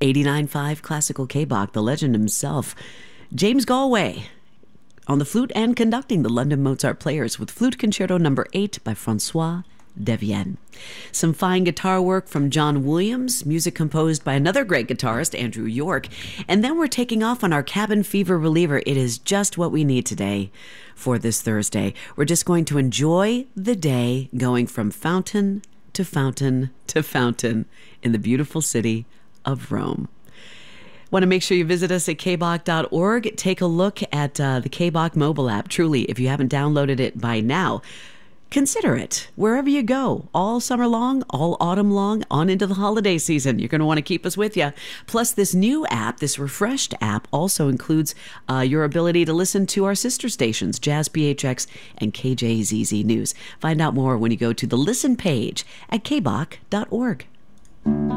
89.5 Classical K-Bach, the legend himself, James Galway, on the flute and conducting the London Mozart Players with Flute Concerto No. 8 by Francois Devienne. Some fine guitar work from John Williams, music composed by another great guitarist, Andrew York. And then we're taking off on our cabin fever reliever. It is just what we need today for this Thursday. We're just going to enjoy the day going from fountain to fountain to fountain in the beautiful city of Rome. Want to make sure you visit us at kbach.org. Take a look at the K-Bach mobile app. Truly, if you haven't downloaded it by now, consider it wherever you go, all summer long, all autumn long, on into the holiday season. You're going to want to keep us with you. Plus, this new app, this refreshed app, also includes your ability to listen to our sister stations, Jazz PHX and KJZZ News. Find out more when you go to the listen page at kbach.org.